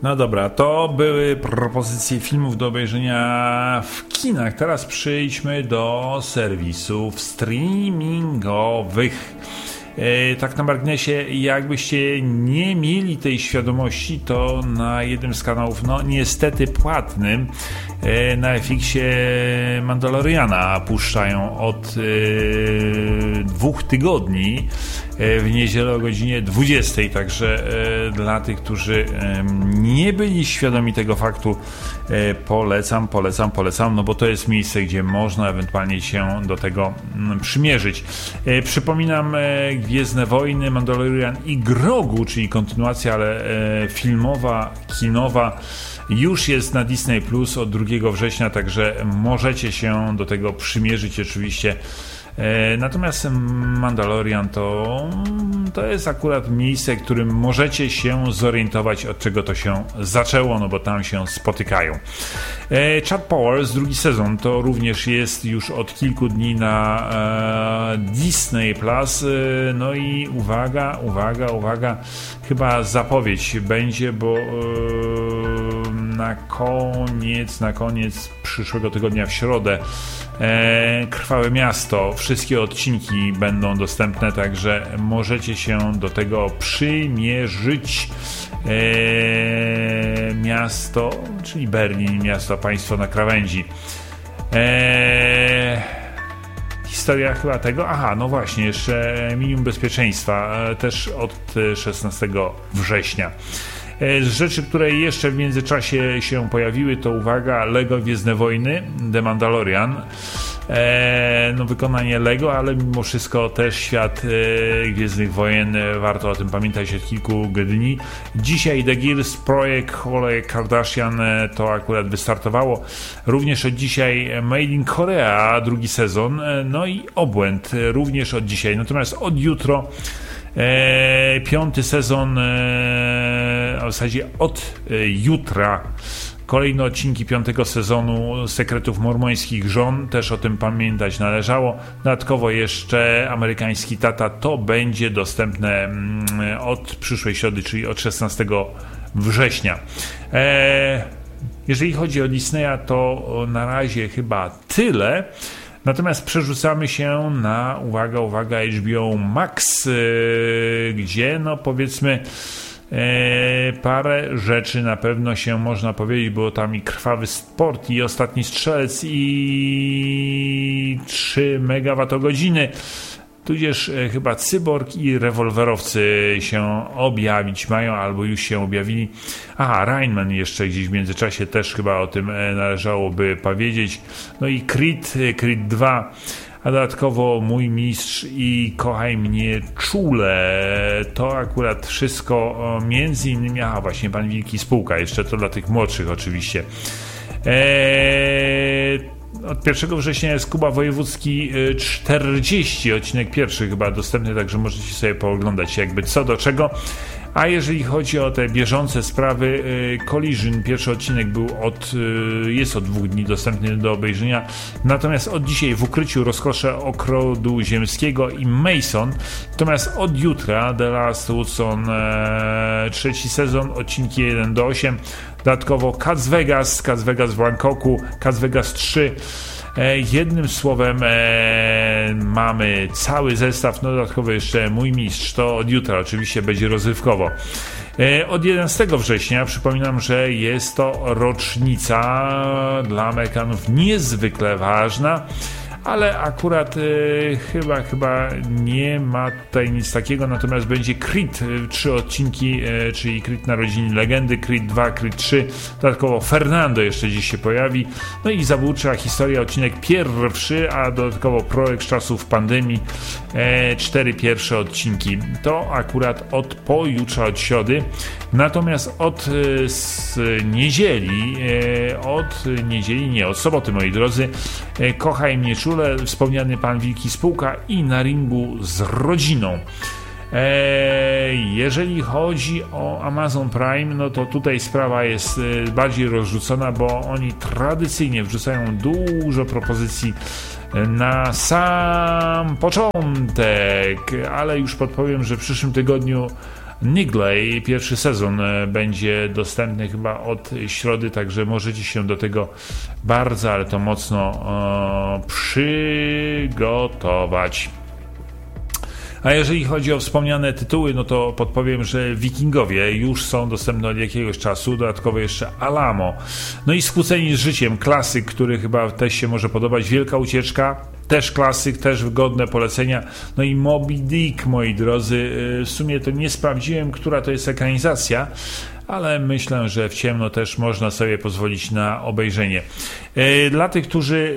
No dobra, to były propozycje filmów do obejrzenia w kinach. Teraz przejdźmy do serwisów streamingowych. Tak na marginesie, jakbyście nie mieli tej świadomości, to na jednym z kanałów, no niestety płatnym, na FX-ie Mandaloriana puszczają od 2 tygodni w niedzielę o godzinie 20. Także dla tych, którzy nie byli świadomi tego faktu, polecam, no bo to jest miejsce, gdzie można ewentualnie się do tego przymierzyć. Przypominam, Gwiezdne Wojny, Mandalorian i Grogu, czyli kontynuacja, ale filmowa, kinowa, już jest na Disney Plus od 2 września, także możecie się do tego przymierzyć oczywiście. Natomiast Mandalorian to jest akurat miejsce, w którym możecie się zorientować, od czego to się zaczęło, no bo tam się spotykają. Chad Powers, 2 sezon, to również jest już od kilku dni na Disney Plus. No i uwaga, chyba zapowiedź będzie, bo na koniec przyszłego tygodnia w środę Krwawe Miasto, wszystkie odcinki będą dostępne, także możecie się do tego przymierzyć. Miasto, czyli Berlin, miasto, państwo na krawędzi. Historia chyba tego, no właśnie, jeszcze Minimum Bezpieczeństwa, też od 16 września. Z rzeczy, które jeszcze w międzyczasie się pojawiły, to uwaga, Lego Gwiezdne Wojny, The Mandalorian. Wykonanie Lego, ale mimo wszystko też świat Gwiezdnych Wojen, warto o tym pamiętać od kilku dni. Dzisiaj The Gears Project Khloe Kardashian to akurat wystartowało. Również od dzisiaj Made in Korea, 2 sezon, no i Obłęd również od dzisiaj. Natomiast od jutro 5 sezon, a w zasadzie od jutra kolejne odcinki 5 sezonu Sekretów Mormońskich Żon, też o tym pamiętać należało. Dodatkowo jeszcze Amerykański Tata, to będzie dostępne od przyszłej środy, czyli od 16 września. Jeżeli chodzi o Disneya, to na razie chyba tyle. Natomiast przerzucamy się na, uwaga, HBO Max, gdzie powiedzmy parę rzeczy na pewno się można powiedzieć, było tam i Krwawy Sport, i Ostatni Strzelec, i 3 megawattogodziny, tudzież chyba Cyborg i Rewolwerowcy się objawić mają, albo już się objawili. Rain Man jeszcze gdzieś w międzyczasie, też chyba o tym należałoby powiedzieć. No i Creed 2, a dodatkowo Mój Mistrz i Kochaj Mnie Czule. To akurat wszystko, między innymi, właśnie Pan Wilki Spółka, jeszcze to dla tych młodszych oczywiście. Od 1 września jest Kuba Wojewódzki 40, odcinek pierwszy chyba dostępny, także możecie sobie pooglądać jakby co do czego. A jeżeli chodzi o te bieżące sprawy, Collision, pierwszy odcinek jest od 2 dni dostępny do obejrzenia, natomiast od dzisiaj W ukryciu rozkosze Okrodu Ziemskiego i Mason, natomiast od jutra The Last Woodson, 3 sezon, odcinki 1-8, dodatkowo Cats Vegas w Bangkoku, Cats Vegas 3. Jednym słowem mamy cały zestaw, dodatkowo jeszcze Mój Mistrz, to od jutra oczywiście będzie rozrywkowo. Od 11 września przypominam, że jest to rocznica dla Amerykanów niezwykle ważna, ale akurat chyba nie ma tutaj nic takiego, natomiast będzie Creed, 3 odcinki, czyli Creed Narodziny Legendy, Creed 2, Creed 3, dodatkowo Fernando jeszcze dziś się pojawi, no i Zabójcza historia, odcinek pierwszy, a dodatkowo Projekt czasów pandemii, 4 pierwsze odcinki. To akurat od pojutrza, od środy, natomiast od soboty, moi drodzy, Kochaj Mnie Czule, wspomniany Pan Wilki Spółka i Na ringu z rodziną. Jeżeli chodzi o Amazon Prime, to tutaj sprawa jest bardziej rozrzucona, bo oni tradycyjnie wrzucają dużo propozycji na sam początek, ale już podpowiem, że w przyszłym tygodniu Nigley. Pierwszy sezon będzie dostępny chyba od środy, także możecie się do tego bardzo, ale to mocno przygotować. A jeżeli chodzi o wspomniane tytuły, no to podpowiem, że Wikingowie już są dostępne od jakiegoś czasu, dodatkowo jeszcze Alamo. No i Skłóceni z życiem, klasyk, który chyba też się może podobać. Wielka ucieczka, też klasyk, też godne polecenia. No i Moby Dick, moi drodzy, w sumie to nie sprawdziłem, która to jest ekranizacja, ale myślę, że w ciemno też można sobie pozwolić na obejrzenie. Dla tych, którzy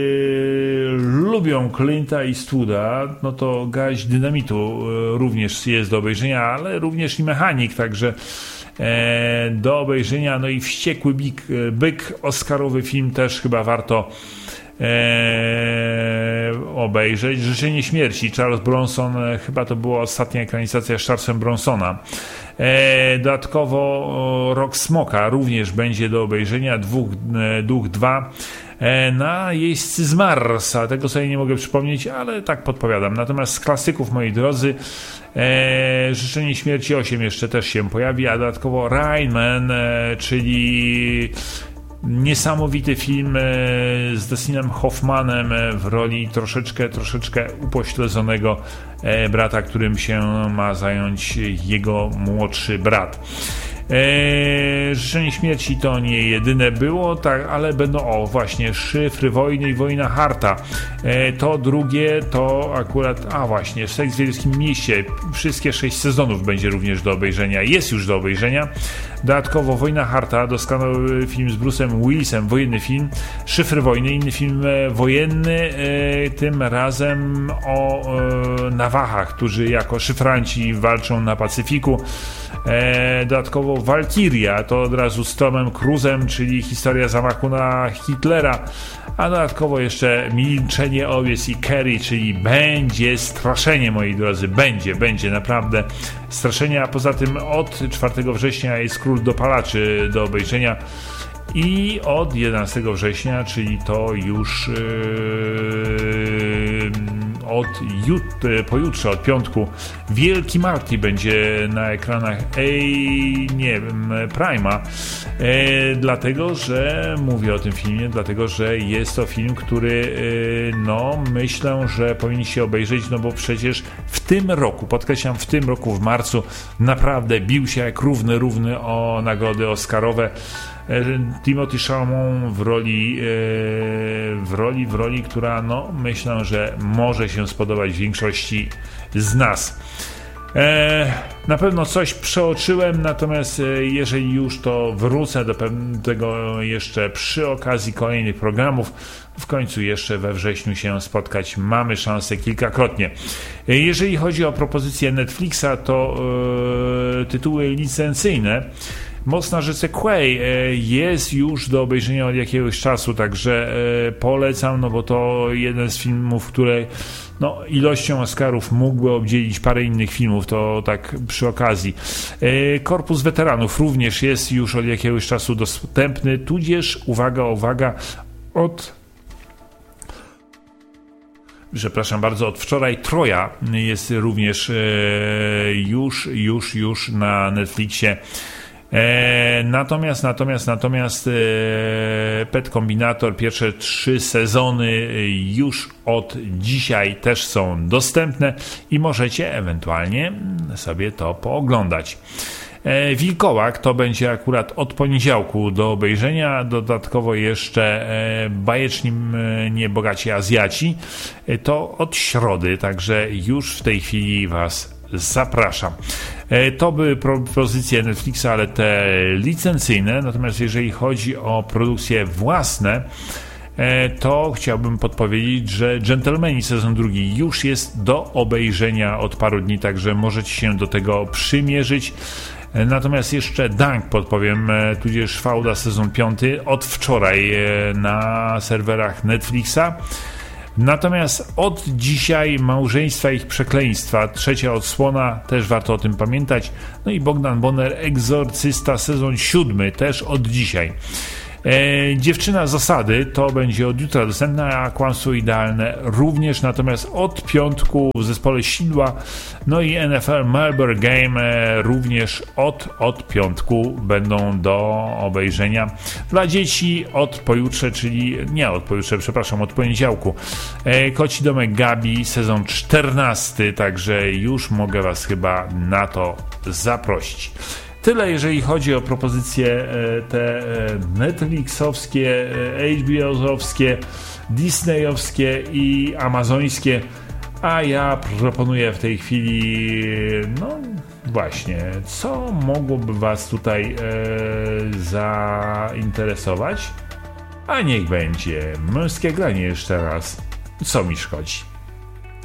lubią Clint'a Eastwooda, no to Gaź Dynamitu również jest do obejrzenia, ale również i Mechanik, także do obejrzenia. No i Wściekły byk, oscarowy film, też chyba warto obejrzeć. Życzenie śmierci, Charles Bronson, chyba to była ostatnia ekranizacja z Charlesem Bronsona. Dodatkowo Rok Smoka również będzie do obejrzenia, Duch 2, Najeźdźcy z Marsa, tego sobie nie mogę przypomnieć, ale tak podpowiadam. Natomiast z klasyków, moi drodzy, Życzenie śmierci 8 jeszcze też się pojawi, a dodatkowo Rain Man, czyli niesamowity film z Dustinem Hoffmanem w roli troszeczkę upośledzonego brata, którym się ma zająć jego młodszy brat. Życzenie śmierci to nie jedyne było, tak, ale będą właśnie Szyfry wojny i Wojna Harta. To drugie to akurat, właśnie, Seks w Wielkim Mieście. Wszystkie 6 sezonów będzie również do obejrzenia. Jest już do obejrzenia. Dodatkowo Wojna Harta, doskonały film z Bruce'em Willisem, wojenny film. Szyfry wojny, inny film wojenny, tym razem o Nawachach, którzy jako szyfranci walczą na Pacyfiku. Dodatkowo Walkiria, to od razu z Tomem Cruise'em, czyli historia zamachu na Hitlera, a dodatkowo jeszcze Milczenie owiec i Carrie, czyli będzie straszenie, moi drodzy, będzie naprawdę straszenie, a poza tym od 4 września jest Król Dopalaczy do obejrzenia i od 11 września, czyli to już pojutrze, od piątku, Wielki Marty będzie na ekranach Prima, dlatego, że mówię o tym filmie, dlatego, że jest to film, który myślę, że powinniście obejrzeć, no bo przecież w tym roku, podkreślam, w tym roku, w marcu, naprawdę bił się jak równy o nagrody oscarowe. Timothy Chalamet w roli, która myślę, że może się spodobać większości z nas. Na pewno coś przeoczyłem, natomiast jeżeli już, to wrócę do tego jeszcze przy okazji kolejnych programów. W końcu jeszcze we wrześniu się spotkać mamy szansę kilkakrotnie. Jeżeli chodzi o propozycję Netflixa, to tytuły licencyjne. Most na rzece Kwai jest już do obejrzenia od jakiegoś czasu, także polecam, bo to jeden z filmów, które ilością Oscarów mógłby obdzielić parę innych filmów, to tak przy okazji. Korpus Weteranów również jest już od jakiegoś czasu dostępny, tudzież, uwaga, od wczoraj Troja jest również już na Netflixie. Natomiast Pet Combinator, pierwsze 3 sezony już od dzisiaj też są dostępne i możecie ewentualnie sobie to pooglądać. Wilkołak to będzie akurat od poniedziałku do obejrzenia, dodatkowo jeszcze Bajeczni Niebogaci Azjaci to od środy, także już w tej chwili Was zapraszam. To były propozycje Netflixa, ale te licencyjne, natomiast jeżeli chodzi o produkcje własne, to chciałbym podpowiedzieć, że Gentlemani sezon 2 już jest do obejrzenia od paru dni, także możecie się do tego przymierzyć. Natomiast jeszcze Dunk podpowiem, tudzież Fauda sezon 5 od wczoraj na serwerach Netflixa. Natomiast od dzisiaj Małżeństwa ich przekleństwa, 3. odsłona, też warto o tym pamiętać. No i Bogdan Bonner, Egzorcysta sezon 7 też od dzisiaj. Dziewczyna Zasady to będzie od jutra dostępna, a Kłamstwo Idealne również, natomiast od piątku w zespole Sidła, no i NFL Melbourne Game również od piątku będą do obejrzenia dla dzieci od pojutrze, czyli nie od pojutrze, przepraszam, od poniedziałku. Koci Domek Gabi, sezon 14, także już mogę Was chyba na to zaprosić. Tyle, jeżeli chodzi o propozycje te Netflixowskie, HBO-owskie, Disneyowskie i amazońskie, a ja proponuję w tej chwili, no właśnie, co mogłoby Was tutaj zainteresować? A niech będzie Męskie Granie jeszcze raz. Co mi szkodzi?